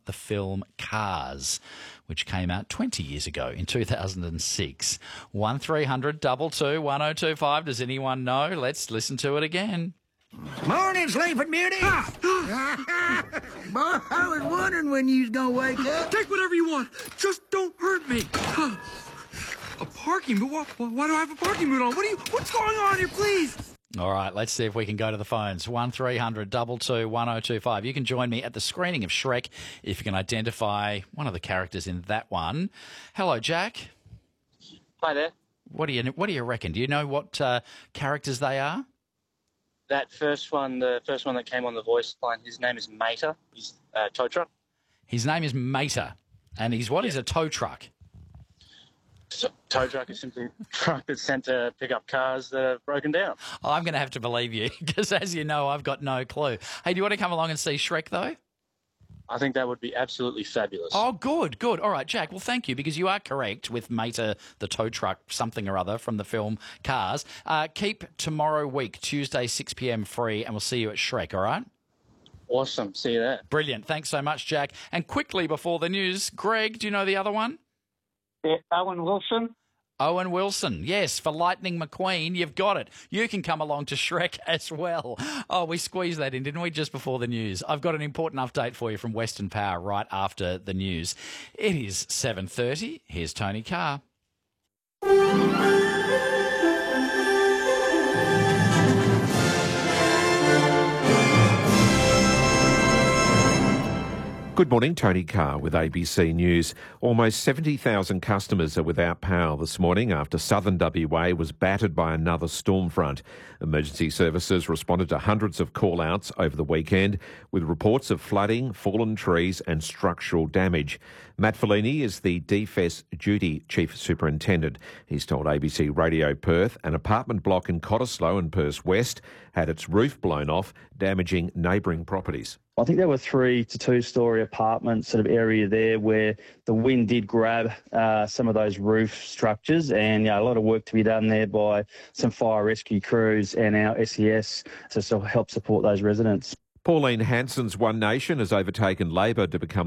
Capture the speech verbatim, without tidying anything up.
the film Cars, which came out twenty years ago in two thousand six. one three hundred two two one oh two five. Does anyone know? Let's listen to it again. Morning, Sleeping Beauty. Boy, I was wondering when you was going to wake up. Take whatever you want. Just don't hurt me. A parking boot? Why, why do I have a parking boot on? What are you? What's going on here, please? All right, let's see if we can go to the phones. one three hundred two two one oh two five. You can join me at the screening of Shrek if you can identify one of the characters in that one. Hello, Jack. Hi there. What do you What do you reckon? Do you know what uh, characters they are? That first one, the first one that came on the voice line, his name is Mater. He's a tow truck. His name is Mater, and he's what? Yeah. He's a tow truck. So, tow truck is simply a truck that's sent to pick up cars that are broken down. Oh, I'm going to have to believe you because, as you know, I've got no clue. Hey, do you want to come along and see Shrek, though? I think that would be absolutely fabulous. Oh, good, good. All right, Jack, well, thank you, because you are correct with Mater, the tow truck, something or other from the film Cars. Uh, keep tomorrow week, Tuesday, six p.m. free, and we'll see you at Shrek, all right? Awesome. See you there. Brilliant. Thanks so much, Jack. And quickly before the news, Greg, do you know the other one? Yeah, Owen Wilson. Owen Wilson, yes, for Lightning McQueen, you've got it. You can come along to Shrek as well. Oh, we squeezed that in, didn't we, just before the news? I've got an important update for you from Western Power right after the news. It is seven thirty. Here's Tony Carr. Good morning, Tony Carr with A B C News. Almost seventy thousand customers are without power this morning after southern W A was battered by another storm front. Emergency services responded to hundreds of call-outs over the weekend with reports of flooding, fallen trees and structural damage. Matt Fellini is the D F E S Duty Chief Superintendent. He's told A B C Radio Perth an apartment block in Cottesloe in Perth West had its roof blown off, damaging neighbouring properties. I think there were three to two storey apartment sort of area there where the wind did grab uh, some of those roof structures, and yeah, a lot of work to be done there by some fire rescue crews and our S E S to sort of help support those residents. Pauline Hanson's One Nation has overtaken Labor to become